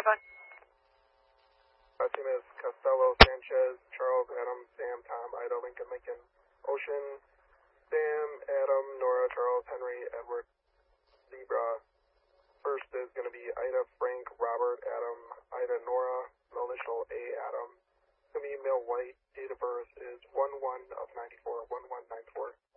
on. Team is Costello, Sanchez, Charles, Adam, Sam, Tom, Ida, Lincoln, Lincoln, Ocean, Sam, Adam, Nora, Charles, Henry, Edward, Zebra. First is going to be Ida, Frank, Robert, Adam, Ida, Nora, middle initial A, Adam. It's going to be male white, date of birth is 1/1 of 94, 1194.